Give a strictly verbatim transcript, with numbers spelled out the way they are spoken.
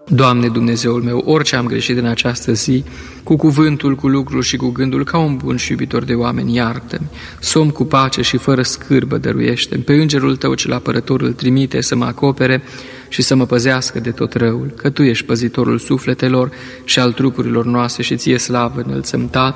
Doamne Dumnezeul meu, orice am greșit în această zi, cu cuvântul, cu lucrul și cu gândul, ca un bun și iubitor de oameni, iartă-mi. Somn cu pace și fără scârbă dăruiește-mi. Pe îngerul Tău cel apărător îl trimite să mă acopere și să mă păzească de tot răul, că Tu ești păzitorul sufletelor și al trupurilor noastre și Ție slavă înălțăm, Tatăl